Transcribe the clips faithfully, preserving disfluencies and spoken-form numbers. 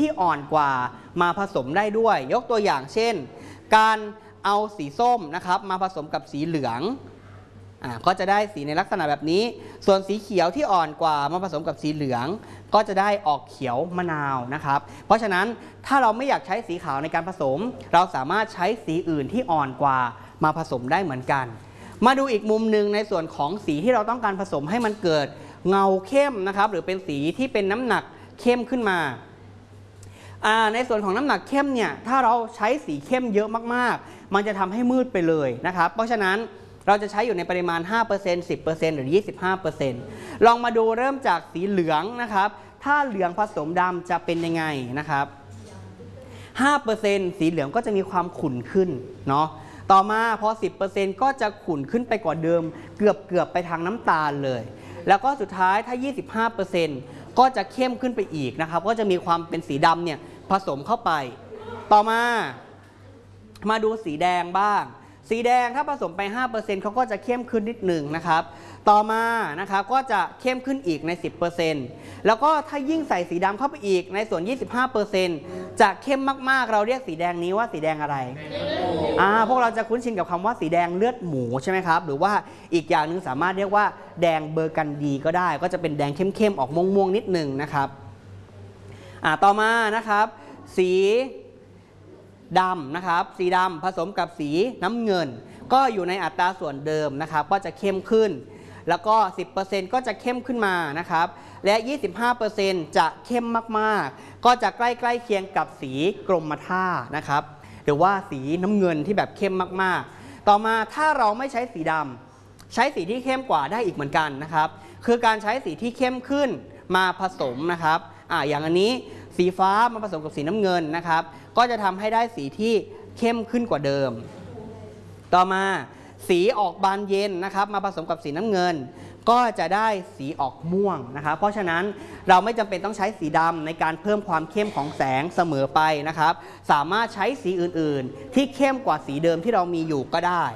ที่อ่อนกว่ามาผสมได้ด้วยยกตัวอย่างเช่นการเอาสีส้มนะครับมาผสมกับสีเหลืองอ่าก็จะได้สีในลักษณะแบบนี้ส่วนสีเขียวที่อ่อนกว่ามาผสมกับสีเหลืองก็จะได้ออกเขียวมะนาวนะครับเพราะฉะนั้นถ้าเราไม่อยากใช้สีขาวในการผสมเราสามารถใช้สีอื่นที่อ่อนกว่ามาผสมได้เหมือนกันมาดูอีกมุมหนึ่งในส่วนของสีที่เราต้องการผสมให้มันเกิดเงาเข้มนะครับหรือเป็นสีที่เป็นน้ำหนักเข้มขึ้นมาในส่วนของน้ำหนักเข้มเนี่ยถ้าเราใช้สีเข้มเยอะมากๆมันจะทำให้มืดไปเลยนะครับเพราะฉะนั้นเราจะใช้อยู่ในปริมาณ ห้าเปอร์เซ็นต์ สิบเปอร์เซ็นต์ หรือ ยี่สิบห้าเปอร์เซ็นต์ ลองมาดูเริ่มจากสีเหลืองนะครับถ้าเหลืองผสมดำจะเป็นยังไงนะครับ ห้าเปอร์เซ็นต์ สีเหลืองก็จะมีความขุ่นขึ้นเนาะต่อมาพอ สิบเปอร์เซ็นต์ ก็จะขุ่นขึ้นไปกว่าเดิมเกือบเกือบไปทางน้ำตาลเลยแล้วก็สุดท้ายถ้า ยี่สิบห้าเปอร์เซ็นต์ ก็จะเข้มขึ้นไปอีกนะครับก็จะมีความเป็นสีดำเนี่ยผสมเข้าไปต่อมามาดูสีแดงบ้างสีแดงถ้าผสมไป ห้าเปอร์เซ็นต์ เขาก็จะเข้มขึ้นนิดหนึ่งนะครับต่อมานะครับก็จะเข้มขึ้นอีกใน สิบเปอร์เซ็นต์ แล้วก็ถ้ายิ่งใส่สีดำเข้าไปอีกในส่วน ยี่สิบห้าเปอร์เซ็นต์ จะเข้มมากๆเราเรียกสีแดงนี้ว่าสีแดงอะไรอ่าพวกเราจะคุ้นชินกับคำว่าสีแดงเลือดหมูใช่ไหมครับหรือว่าอีกอย่างหนึ่งสามารถเรียกว่าแดงเบอร์กันดีก็ได้ก็จะเป็นแดงเข้มๆออกม่วงๆนิดหนึ่งนะครับอ่าต่อมานะครับสีดำนะครับสีดำผสมกับสีน้ำเงินก็อยู่ในอัตราส่วนเดิมนะครับก็จะเข้มขึ้นแล้วก็ สิบเปอร์เซ็นต์ ก็จะเข้มขึ้นมานะครับและ ยี่สิบห้าเปอร์เซ็นต์ จะเข้มมากๆก็จะใกล้ๆเคียงกับสีกรมท่านะครับหรือว่าสีน้ำเงินที่แบบเข้มมากๆต่อมาถ้าเราไม่ใช้สีดำใช้สีที่เข้มกว่าได้อีกเหมือนกันนะครับคือการใช้สีที่เข้มขึ้นมาผสมนะครับอ่าอย่างอันนี้สีฟ้ามาผสมกับสีน้ำเงินนะครับก็จะทำให้ได้สีที่เข้มขึ้นกว่าเดิมต่อมาสีออกบานเย็นนะครับมาผสมกับสีน้ำเงินก็จะได้สีออกม่วงนะครับเพราะฉะนั้นเราไม่จำเป็นต้องใช้สีดำในการเพิ่มความเข้มของแสงเสมอไปนะครับสามารถใช้สีอื่นๆที่เข้มกว่าสีเดิมที่เรามีอยู่ก็ได้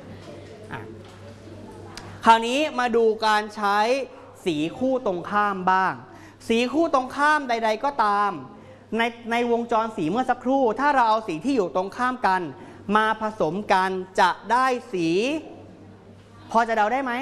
คราวนี้มาดูการใช้สีคู่ตรงข้ามบ้างสีคู่ตรงข้ามใดๆก็ตามในในวงจรสีเมื่อสักครู่ถ้าเราเอาสีที่อยู่ตรงข้ามกันมาผสมกันจะได้สีพอจะเดาได้ไหม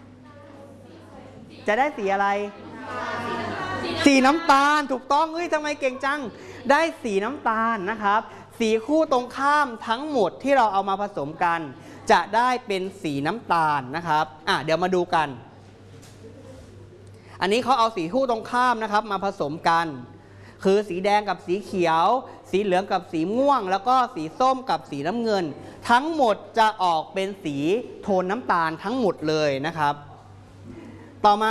จะได้สีอะไรสีน้ำตาลถูกต้องเฮ้ยทำไมเก่งจังได้สีน้ำตาลนะครับสีคู่ตรงข้ามทั้งหมดที่เราเอามาผสมกันจะได้เป็นสีน้ำตาลนะครับอ่ะเดี๋ยวมาดูกันอันนี้เขาเอาสีคู่ตรงข้ามนะครับมาผสมกันคือสีแดงกับสีเขียวสีเหลืองกับสีม่วงแล้วก็สีส้มกับสีน้ำเงินทั้งหมดจะออกเป็นสีโทนน้ำตาลทั้งหมดเลยนะครับต่อมา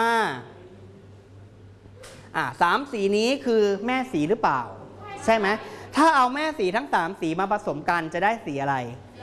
อ่ะสามสีนี้คือแม่สีหรือเปล่าใช่ไหมถ้าเอาแม่สีทั้งสามสีมาผสมกันจะได้สีอะไร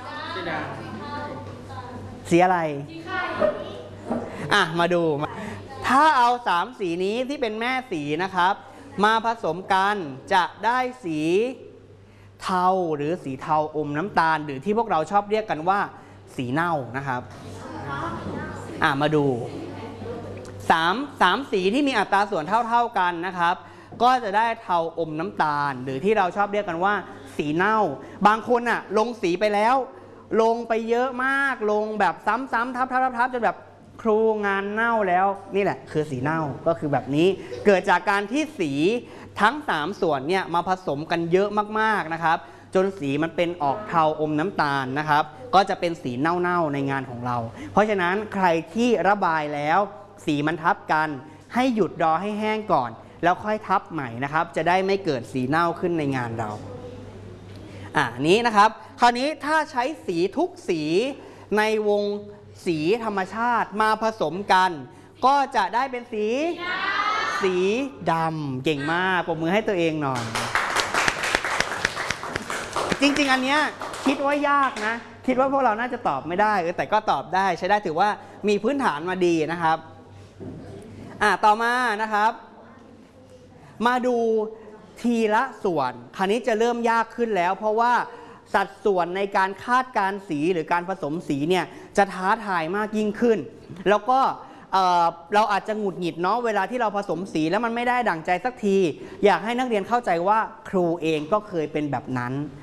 สีอะไรอ่ะมาดูถ้าเอาสามสีนี้ที่เป็นแม่สีนะครับมาผสมกันจะได้สีเทาหรือสีเทาอมน้ำตาลหรือที่พวกเราชอบเรียกกันว่าสีเน่านะครับอ่ะมาดูสาม สามสีที่มีอัตราส่วนเท่าๆกันนะครับก็จะได้เทาอมน้ำตาลหรือที่เราชอบเรียกกันว่าสีเน่าบางคนอ่ะลงสีไปแล้วลงไปเยอะมากลงแบบซ้ำๆทับๆๆจนแบบครูงานเน่าแล้วนี่แหละคือสีเน่าก็คือแบบนี้เกิดจากการที่สีทั้งสามส่วนเนี่ยมาผสมกันเยอะมากๆนะครับจนสีมันเป็นออกเทาอมน้ำตาลนะครับก็จะเป็นสีเน่าๆในงานของเราเพราะฉะนั้นใครที่ระบายแล้วสีมันทับกันให้หยุดรอให้แห้งก่อนแล้วค่อยทับใหม่นะครับจะได้ไม่เกิดสีเน่าขึ้นในงานเราอ่านี้นะครับคราวนี้ถ้าใช้สีทุกสีในวงสีธรรมชาติมาผสมกันก็จะได้เป็นสีสีดำเก่งมากปรบมือให้ตัวเองหน่อยจริงๆอันเนี้ยคิดว่ายากนะคิดว่าพวกเราน่าจะตอบไม่ได้แต่ก็ตอบได้ใช้ได้ถือว่ามีพื้นฐานมาดีนะครับอ่ะต่อมานะครับมาดูทีละส่วนคราวนี้จะเริ่มยากขึ้นแล้วเพราะว่าสัดส่วนในการคาดการสีหรือการผสมสีเนี่ยจะท้าทายมากยิ่งขึ้นแล้วก็เอ่อเราอาจจะหงุดหงิดเนาะเวลาที่เราผสมสีแล้วมันไม่ได้ดั่งใจสักทีอยากให้นักเรียนเข้าใจว่าครูเองก็เคยเป็นแบบนั้น